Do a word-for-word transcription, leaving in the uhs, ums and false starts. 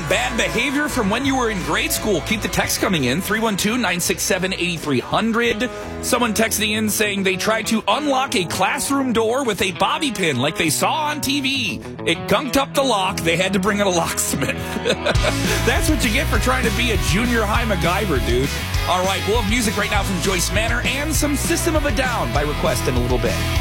bad behavior from when you were in grade school? Keep the text coming in, three one two, nine six seven, eight three zero zero. Someone texting in saying they tried to unlock a classroom door with a bobby pin like they saw on T V. It gunked up the lock. They had to bring in a locksmith. That's what you get for trying to be a junior high MacGyver, dude. All right, we'll have music right now from Joyce Manor and some System of a Down by request in a little bit.